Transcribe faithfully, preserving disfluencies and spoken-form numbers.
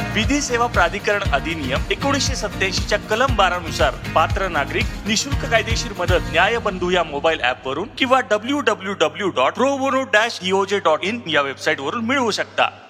विधी सेवा प्राधिकरण अधिनियम एकोणीसशे सत्याऐंशी च्या कलम बारा नुसार पात्र नागरिक निशुल्क कायदेशीर मदत न्यायबंधू या मोबाईल ऍप वरून किंवा W W W dot pro bono dash ईओजे dot in या वेबसाईट वरून मिळवू शकता.